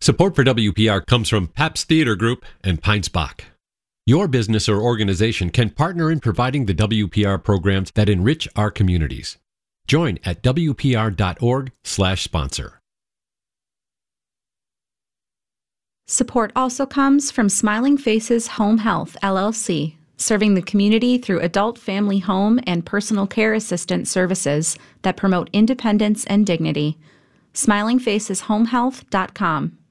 Support for WPR comes from Pabst Theater Group and Pines Bach. Your business or organization can partner in providing the WPR programs that enrich our communities. Join at WPR.org/sponsor. Support also comes from Smiling Faces Home Health, LLC, serving the community through adult family home and personal care assistant services that promote independence and dignity. SmilingFacesHomeHealth.com.